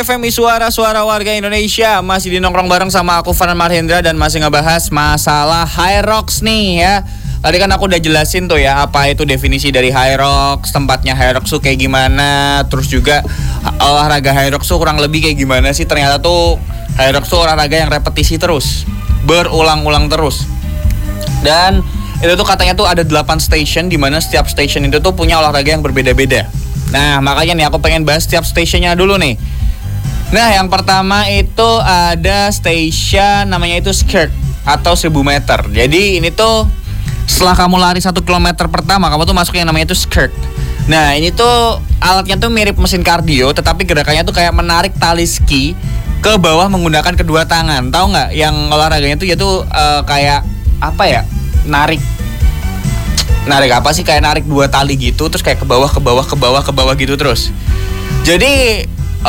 FMI Suara Warga Indonesia. Masih di nongkrong bareng sama aku Farhan Marhendra dan masih ngebahas masalah Hyrox nih ya. Tadi kan aku udah jelasin tuh ya apa itu definisi dari Hyrox, tempatnya Hyrox tuh kayak gimana, terus juga olahraga Hyrox tuh kurang lebih kayak gimana sih. Ternyata tuh Hyrox tuh olahraga yang repetisi terus, berulang-ulang terus. Dan itu tuh katanya tuh ada 8 station, di mana setiap station itu tuh punya olahraga yang berbeda-beda. Nah makanya nih aku pengen bahas setiap stationnya dulu nih. Nah yang pertama itu ada station namanya itu skirt atau 1000 meter. Jadi ini tuh setelah kamu lari 1 km pertama, kamu tuh masuk yang namanya itu skirt. Nah ini tuh alatnya tuh mirip mesin kardio, tetapi gerakannya tuh kayak menarik tali ski ke bawah menggunakan kedua tangan. Tahu nggak yang olahraganya tuh yaitu kayak apa ya, narik apa sih, kayak narik 2 tali gitu terus kayak ke bawah gitu terus. Jadi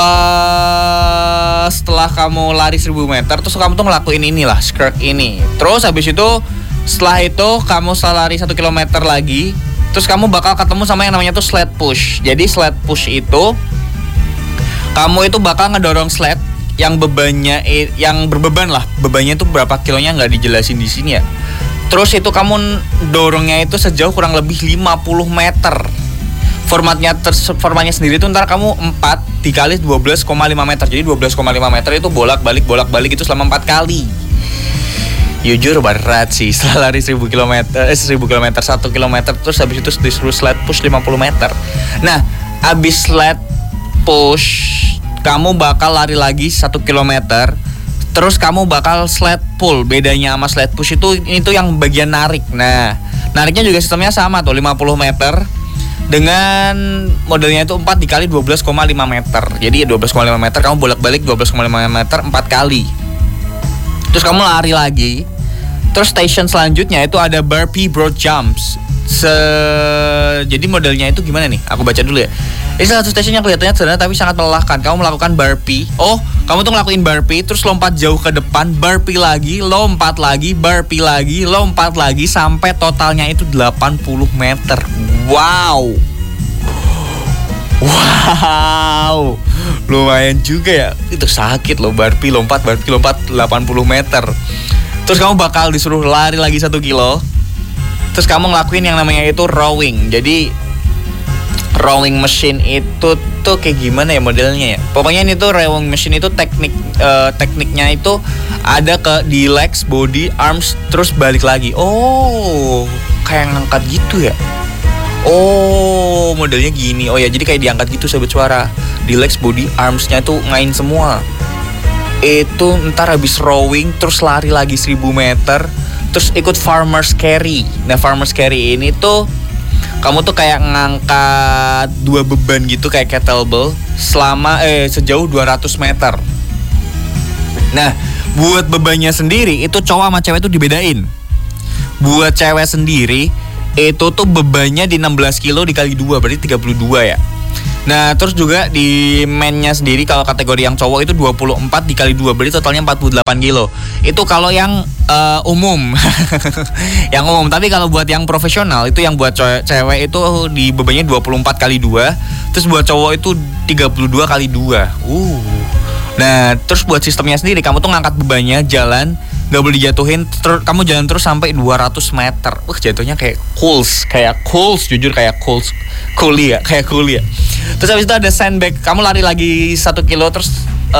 setelah kamu lari 1000 meter terus kamu tuh ngelakuin inilah skirt ini. Terus habis itu setelah itu kamu setelah lari 1 km lagi, terus kamu bakal ketemu sama yang namanya tuh sled push. Jadi sled push itu kamu itu bakal ngedorong sled yang bebannya yang berbeban lah. Bebannya itu berapa kilonya nggak dijelasin di sini ya. Terus itu kamu dorongnya itu sejauh kurang lebih 50 meter. Formatnya sendiri itu ntar kamu 4 dikali 12,5 meter. Jadi 12,5 meter itu bolak-balik itu selama 4 kali. Jujur berat sih setelah lari 1000 km 1 km terus habis itu disuruh sled push 50 meter. Nah, habis sled push kamu bakal lari lagi 1 km. Terus kamu bakal sled pull. Bedanya sama sled push itu yang bagian narik. Nah, nariknya juga sistemnya sama tuh 50 meter. Dengan modelnya itu 4 dikali 12,5 meter. Jadi 12,5 meter kamu bolak-balik 12,5 meter 4 kali. Terus kamu lari lagi. Terus station selanjutnya itu ada burpee broad jumps. Jadi modelnya itu gimana nih? Aku baca dulu ya. Ini salah satu station yang kelihatannya sederhana tapi sangat melelahkan. Kamu melakukan burpee. Kamu tuh ngelakuin burpee terus lompat jauh ke depan, burpee lagi, lompat lagi, burpee lagi, lompat lagi sampai totalnya itu 80 meter. Wow. Lumayan juga ya. Itu sakit loh, burpee lompat 80 meter. Terus kamu bakal disuruh lari lagi 1 kilo. Terus kamu ngelakuin yang namanya itu rowing. Jadi rowing machine itu tuh kayak gimana ya modelnya ya. Pokoknya ini tuh rowing machine itu tekniknya itu ada di legs, body, arms, terus balik lagi. Kayak ngangkat gitu ya. Modelnya gini. Ya jadi kayak diangkat gitu sobat suara. Di legs, body, armsnya tuh main semua. Itu ntar habis rowing terus lari lagi 1000 meter. Terus ikut farmer's carry. Nah farmer's carry ini tuh kamu tuh kayak ngangkat 2 beban gitu kayak kettlebell selama sejauh 200 meter. Nah buat bebannya sendiri itu cowok sama cewek tuh dibedain. Buat cewek sendiri itu tuh bebannya di 16 kilo dikali 2 berarti 32 ya. Nah terus juga di mennya sendiri kalau kategori yang cowok itu 24 dikali 2 berarti totalnya 48 kilo. Itu kalau yang umum. Yang umum. Tapi kalau buat yang profesional itu yang buat cewek itu di bebannya 24 kali 2. Terus buat cowok itu 32 kali 2. Nah terus buat sistemnya sendiri kamu tuh ngangkat bebannya jalan, gak boleh dijatuhin, kamu jalan terus sampai 200 meter. Jatuhnya kayak cools, jujur kayak kuliah. Terus habis itu ada sandbag. Kamu lari lagi 1 kilo terus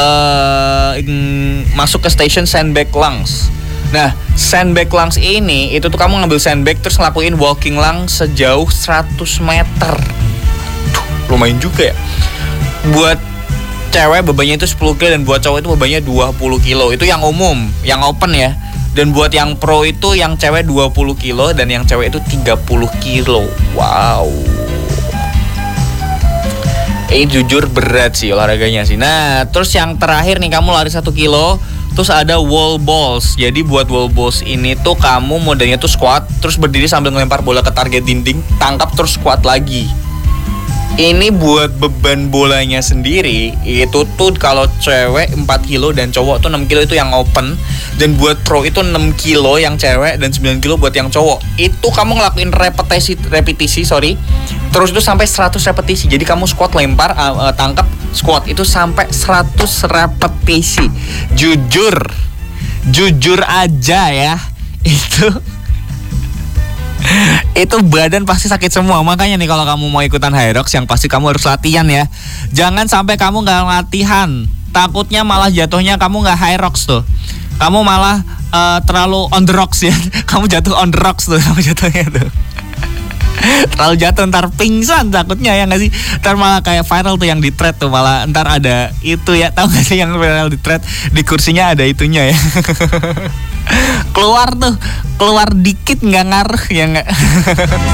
masuk ke station sandbag lunge. Nah, sandbag lunge ini itu tuh kamu ngambil sandbag terus ngelakuin walking lunge sejauh 100 meter. Lumayan juga ya. Buat cewek bebannya itu 10 kilo dan buat cowok itu bebannya 20 kilo. Itu yang umum, yang open ya. Dan buat yang pro itu yang cewek 20 kilo dan yang cewek itu 30 kilo. Wow. Jujur berat sih olahraganya sih. Nah terus yang terakhir nih kamu lari 1 kilo. Terus ada wall balls. Jadi buat wall balls ini tuh kamu modelnya tuh squat terus berdiri sambil ngelempar bola ke target dinding, tangkap terus squat lagi. Ini buat beban bolanya sendiri itu tuh kalau cewek 4 kilo dan cowok tuh 6 kilo itu yang open. Dan buat pro itu 6 kilo yang cewek dan 9 kilo buat yang cowok. Itu kamu ngelakuin repetisi terus itu sampai 100 repetisi. Jadi kamu squat lempar, tangkap, squat itu sampai 100 repetisi. Jujur aja ya, itu badan pasti sakit semua. Makanya nih kalau kamu mau ikutan Hyrox, yang pasti kamu harus latihan ya. Jangan sampai kamu nggak latihan, takutnya malah jatuhnya kamu nggak Hyrox tuh. Kamu malah terlalu on the rocks ya. Kamu jatuh on the rocks tuh, kamu jatuhnya tuh. Terlalu jatuh ntar pingsan takutnya ya nggak sih. Ntar malah kayak viral tuh yang di thread tuh, malah ntar ada itu ya, tahu nggak sih yang viral di thread, di kursinya ada itunya ya. Keluar dikit nggak ngaruh ya nggak.